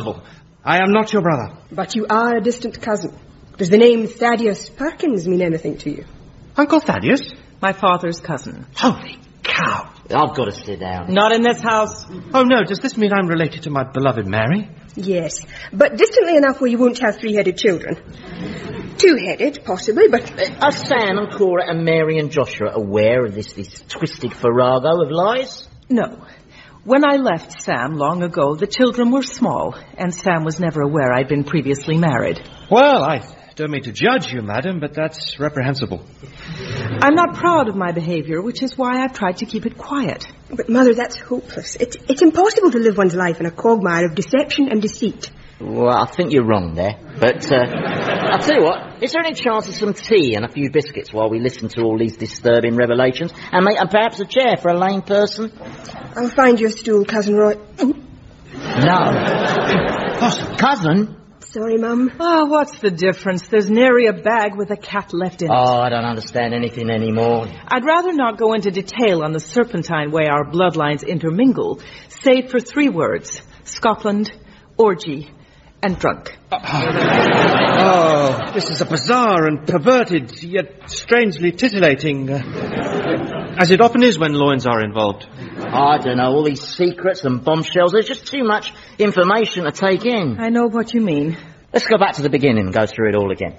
uncle. I am not your brother. But you are a distant cousin. Does the name Thaddeus Perkins mean anything to you? Uncle Thaddeus? My father's cousin. Holy cow. I've got to sit down. Not in this house. Oh, no, does this mean I'm related to my beloved Mary? Yes, but distantly enough where you won't have three-headed children. Two-headed, possibly, but... Are Sam and Cora and Mary and Joshua aware of this twisted farrago of lies? No. When I left Sam long ago, the children were small, and Sam was never aware I'd been previously married. Well, I don't mean to judge you, madam, but that's reprehensible. I'm not proud of my behavior, which is why I've tried to keep it quiet. But, Mother, that's hopeless. It's impossible to live one's life in a quagmire of deception and deceit. Well, I think you're wrong there. But, I'll tell you what, is there any chance of some tea and a few biscuits while we listen to all these disturbing revelations? And perhaps a chair for a lame person? I'll find you a stool, Cousin Roy. No. Cousin? Sorry, Mum. Oh, what's the difference? There's nary a bag with a cat left in it. Oh, I don't understand anything anymore. I'd rather not go into detail on the serpentine way our bloodlines intermingle, save for 3 words: Scotland, orgy, and drunk. Oh, this is a bizarre and perverted, yet strangely titillating, as it often is when loins are involved. I don't know, all these secrets and bombshells, there's just too much information to take in. I know what you mean. Let's go back to the beginning and go through it all again.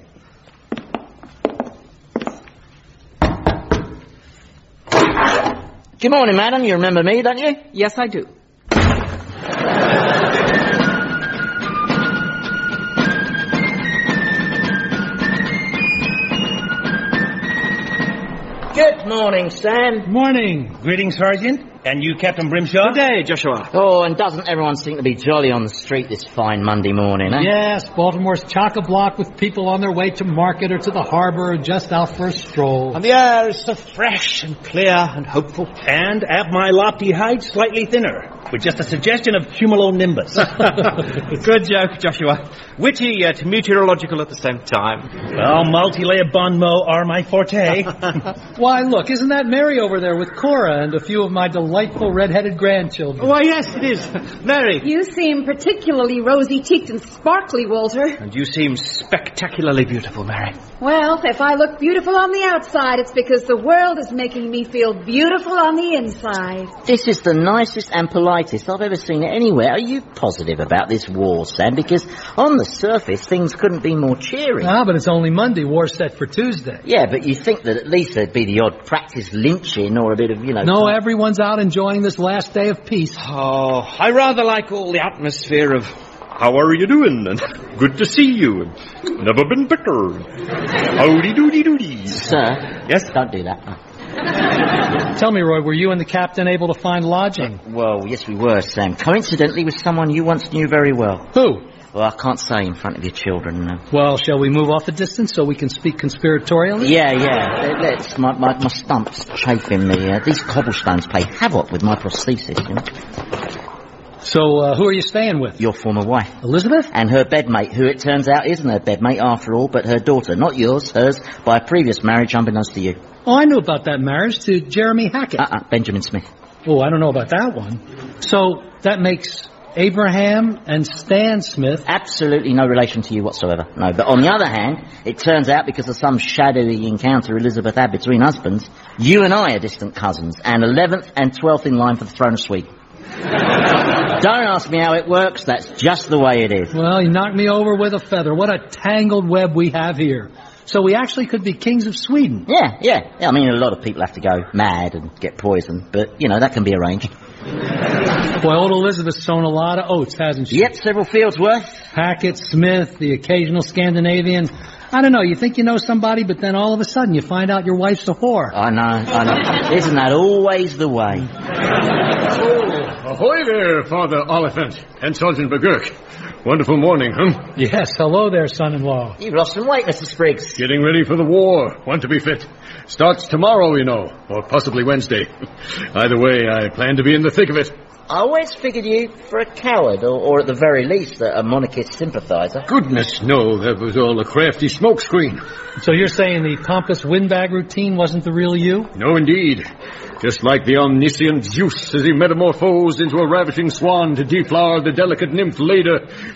Good morning, madam. You remember me, don't you? Yes, I do. Good morning, Sam. Morning. Greetings, Sergeant. And you, Captain Brimshaw? Good day, Joshua. Oh, and doesn't everyone seem to be jolly on the street this fine Monday morning, eh? Yes, Baltimore's chock-a-block with people on their way to market or to the harbor or just out for a stroll. And the air is so fresh and clear and hopeful. And at my lofty height, slightly thinner, with just a suggestion of cumulonimbus. Good joke, Joshua. Witty yet meteorological at the same time. Well, multi-layer bon mots are my forte. Why, look, isn't that Mary over there with Cora and a few of my delightful red-headed grandchildren? Why, yes, it is. Mary. You seem particularly rosy-cheeked and sparkly, Walter. And you seem spectacularly beautiful, Mary. Well, if I look beautiful on the outside, it's because the world is making me feel beautiful on the inside. This is the nicest and politest I've ever seen it anywhere. Are you positive about this war, Sam? Because on the surface, things couldn't be more cheery. Ah, but it's only Monday. War's set for Tuesday. Yeah, but you think that at least there'd be the odd practice lynching or a bit of, No, everyone's out enjoying this last day of peace. Oh, I rather like all the atmosphere of, how are you doing? And good to see you. And never been bitter. Howdy doody doody. Sir? Yes? Don't do that. Tell me, Roy, were you and the captain able to find lodging? Well, yes, we were, Sam. Coincidentally with someone you once knew very well. Who? Well, I can't say in front of your children, no. Well, shall we move off a distance so we can speak conspiratorially? Yeah. Let's. My stump's chafing me. These cobblestones play havoc with my prosthesis, you know. So, who are you staying with? Your former wife. Elizabeth? And her bedmate, who it turns out isn't her bedmate after all, but her daughter. Not yours, hers, by a previous marriage unbeknownst to you. Oh, I knew about that marriage to Jeremy Hackett. Benjamin Smith. Oh, I don't know about that one. So, that makes Abraham and Stan Smith. Absolutely no relation to you whatsoever. No, but on the other hand, it turns out because of some shadowy encounter Elizabeth had between husbands, you and I are distant cousins, and 11th and 12th in line for the throne of Sweden. Don't ask me how it works, that's just the way it is. Well, you knocked me over with a feather. What a tangled web we have here. So we actually could be kings of Sweden. Yeah. I mean, a lot of people have to go mad and get poisoned, but, that can be arranged. Boy, old Elizabeth's sown a lot of oats, hasn't she? Yep, several fields worth. Hackett, Smith, the occasional Scandinavian. I don't know, you think you know somebody, but then all of a sudden you find out your wife's a whore. I know. Isn't that always the way? Oh, ahoy there, Father Oliphant and Sergeant McGurk. Wonderful morning, huh? Yes, hello there, son-in-law. You've lost some weight, Mr. Spriggs. Getting ready for the war. Want to be fit. Starts tomorrow, or possibly Wednesday. Either way, I plan to be in the thick of it. I always figured you for a coward, or at the very least, a monarchist sympathiser. Goodness, no, that was all a crafty smokescreen. So you're saying the pompous windbag routine wasn't the real you? No, indeed. Just like the omniscient Zeus as he metamorphosed into a ravishing swan to deflower the delicate nymph Leda,